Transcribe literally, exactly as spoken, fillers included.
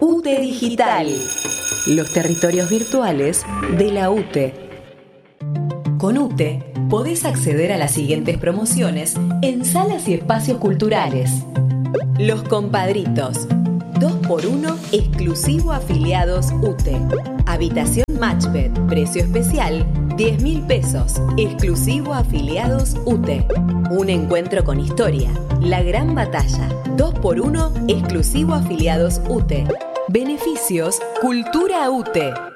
UTE Digital, los territorios virtuales de la UTE. Con UTE podés acceder a las siguientes promociones en salas y espacios culturales. Los Compadritos, dos por uno exclusivo afiliados UTE. Habitación Matchbed, precio especial, diez mil pesos, exclusivo afiliados UTE. Un encuentro con historia, La Gran Batalla, dos por uno exclusivo afiliados UTE. Beneficios, Cultura UTE.